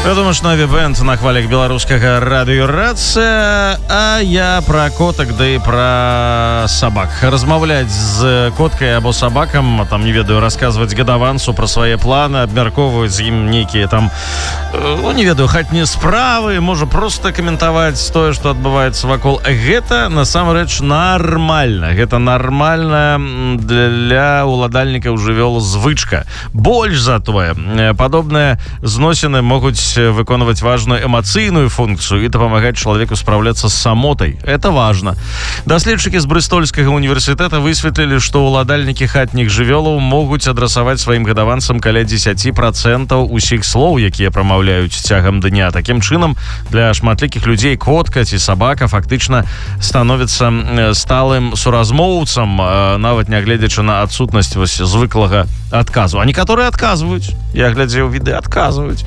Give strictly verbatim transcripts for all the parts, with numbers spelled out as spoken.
Вядома ж, нові бэнд на хвалях беларускага радыёрацыя, а я пра котак ды пра сабак. Размаўляць з коткай або сабакам, там, не ведаю, расказваць гадаванцу пра свае планы, абмяркоўваць з ім нейкія там, ну, не ведаю, хатнія справы, можа проста каментаваць тое, што адбываецца вакол. Гэта насамрэч нармальна. Гэта нармальна для уладальнікаў жывёл звычка. Больш за тое, падобныя зносіны могуць выконваць важную эмацыйную функцыю і дапамагаць чалавеку спраўляцца з самотай. Это важна. Даследчыкі з Брыстольскага універсітэта высветлілі, што ўладальнікі хатніх жывёлаў могуць адрасаваць сваім гадаванцам каля дзесяць працэнтаў усіх слоў, якія прамаўляюць цягам дня. Такім чынам, для шматлікіх людзей котка ці сабака фактычна становіцца сталым суразмоўцам, нават нягледзячы на адсутнасць вось звыклага адказу. А некаторыя адказваюць. Я глядзеў відэа, адказваюць.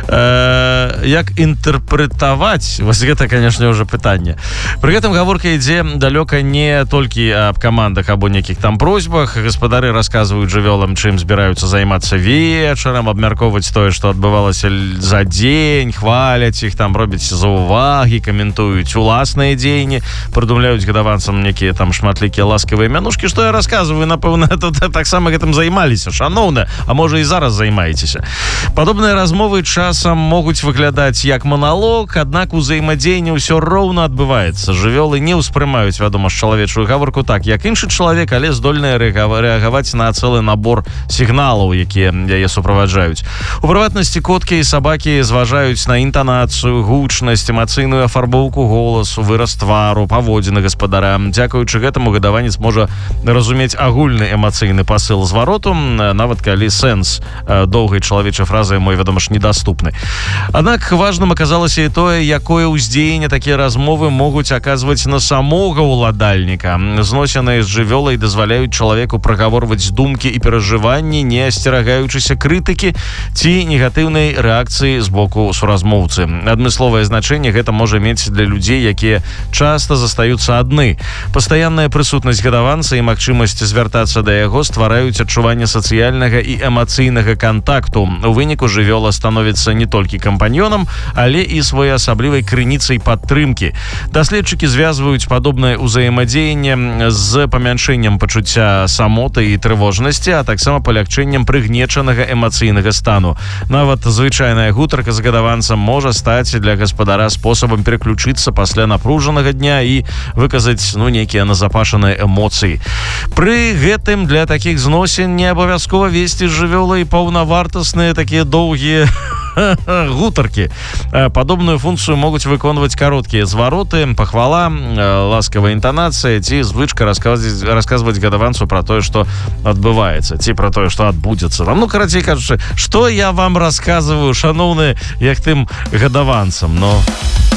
Як інтэрпрэтаваць, вось гэта, канешне, ўжо пытанне. Пры гэтым гаворка ідзе далёка не толькі аб камандах або нейкіх там просьбах. Гаспадары расказваюць жывёлам, чым збіраюцца займацца вечарам, абмяркоўваць тое, што адбывалася за дзень, хваляць іх, там робяць заўвагі, каментуюць уласныя дзеянні, прыдумляюць гадаванцам некія там шматлікія ласкавыя мянушкі. Што я расказваю, напэўна, таксама гэтым займаліся, шаноўна, а можа і зараз займаецеся. Падобныя размовы часам могуць выглядаць як маналог, аднак узаемадзеянне ўсё роўна адбываецца. Жывёлы не ўспрымаюць, вядома ж, чалавечую гаворку так, як іншы чалавек, але здольныя рэагаваць на цэлы набор сігналаў, якія яе суправаджаюць. У прыватнасці коткі і сабакі зважаюць на інтанацыю, гучнасць, эмацыйную афарбоўку голасу, выраз твару, паводзіны гаспадара. Дзякуючы гэтаму гадаванец можа разумець агульны эмацыйны пасыл звароту, нават калі сэнс доўгай чалавечай фразы мой, вядома ж, недаступны. Аднак важным аказалася і тое, якое ўздзеянне такія размовы могуць аказваць на самога ўладальніка. Зносіны з жывёлай дазваляюць чалавеку прагаворваць думкі і перажыванні, не асцерагаючыся крытыкі ці негатыўнай рэакцыі з боку суразмоўцы. Адмысловае значэнне гэта можа мець для людзей, якія часта застаюцца адны. Пастаянная прысутнасць гадаванца і магчымасць звяртацца да яго ствараюць адчуванне сацыяльнага і эмацыйнага кантакту. У выніку жывёла становіцца не толькі кампаньёнам, але і своеасаблівай крыніцай падтрымкі. Даследчыкі звязваюць падобнае ўзаемадзеянне з памяншэннем пачуцця самоты і трывожнасці, а таксама палягчэннем прыгнечанага эмацыйнага стану. Нават звычайная гутарка з гадаванцам можа стаць для гаспадара спосабам пераключыцца пасля напружанага дня і выказаць, ну, нейкія назапашаныя эмоцыі. Пры гэтым для такіх зносін не абавязкова весці з жывёлай паўнавартасныя такія доўгія гутаркі. Падобную функцыю могуць выконваць кароткія звароты, пахвала, ласкавая інтанацыя ці звычка расказваць, расказваць гадаванцу пра тое, што адбываецца, ці пра тое, што адбудзецца. Ну, карацей кажучы, што я вам расказваю, шаноўныя, як тым гадаванцам, но...